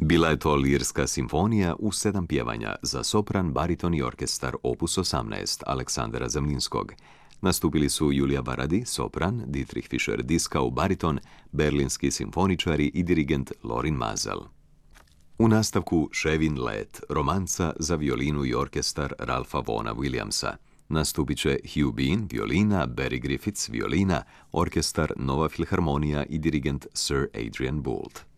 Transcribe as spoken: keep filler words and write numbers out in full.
Bila je to lirska simfonija u sedam pjevanja za sopran, bariton i orkestar opus osamnaest Aleksandra Zemlinskog. Nastupili su Julija Varadi, sopran, Dietrich Fischer-Dieskau, bariton, berlinski simfoničari i dirigent Lorin Maazel. U nastavku Ševin let, romanca za violinu i orkestar Ralpha Vaughna Williamsa. Nastupit će Hugh Bean, violina, Barry Griffiths, violina, orkestar Nova Filharmonija i dirigent Sir Adrian Boult.